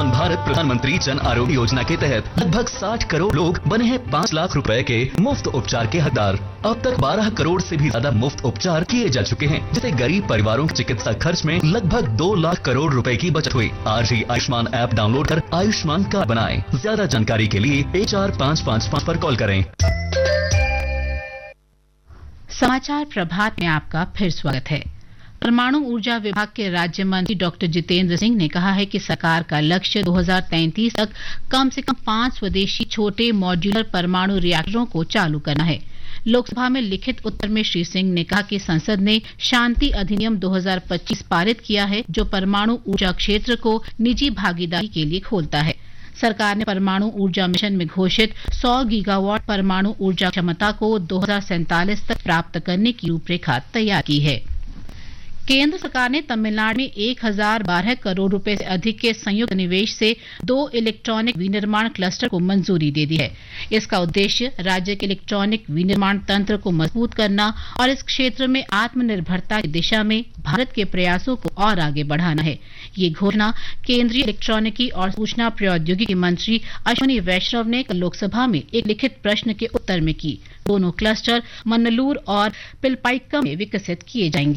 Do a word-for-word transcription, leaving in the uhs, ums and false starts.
आयुष्मान भारत प्रधानमंत्री जन आरोग्य योजना के तहत लगभग साठ करोड़ लोग बने हैं पाँच लाख रुपए के मुफ्त उपचार के हकदार। अब तक बारह करोड़ से भी ज्यादा मुफ्त उपचार किए जा चुके हैं, जिससे गरीब परिवारों के चिकित्सा खर्च में लगभग दो लाख करोड़ रुपए की बचत हुई। आज ही आयुष्मान ऐप डाउनलोड कर आयुष्मान कार्ड बनाएं। ज्यादा जानकारी के लिए एक चार पाँच पाँच पाँच पर कॉल करें। समाचार प्रभात में आपका फिर स्वागत है। परमाणु ऊर्जा विभाग के राज्य मंत्री डॉक्टर जितेंद्र सिंह ने कहा है कि सरकार का लक्ष्य दो हज़ार तैंतीस तक कम से कम पांच स्वदेशी छोटे मॉड्यूलर परमाणु रिएक्टरों को चालू करना है। लोकसभा में लिखित उत्तर में श्री सिंह ने कहा कि संसद ने शांति अधिनियम दो हज़ार पच्चीस पारित किया है, जो परमाणु ऊर्जा क्षेत्र को निजी भागीदारी के लिए खोलता है। सरकार ने परमाणु ऊर्जा मिशन में घोषित सौ गीगावाट परमाणु ऊर्जा क्षमता को दो हज़ार सैंतालीस तक प्राप्त करने की रूपरेखा तैयार की है। केंद्र सरकार ने तमिलनाडु में एक हजार बारह करोड़ रुपए से अधिक के संयुक्त निवेश से दो इलेक्ट्रॉनिक विनिर्माण क्लस्टर को मंजूरी दे दी है। इसका उद्देश्य राज्य के इलेक्ट्रॉनिक विनिर्माण तंत्र को मजबूत करना और इस क्षेत्र में आत्मनिर्भरता की दिशा में भारत के प्रयासों को और आगे बढ़ाना है। ये घोषणा केंद्रीय इलेक्ट्रॉनिकी और सूचना प्रौद्योगिकी मंत्री अश्विनी वैष्णव ने कल लोकसभा में एक लिखित प्रश्न के उत्तर में की। दोनों क्लस्टर मन्नलूर और पिलपाइक्कम में विकसित किए जाएंगे।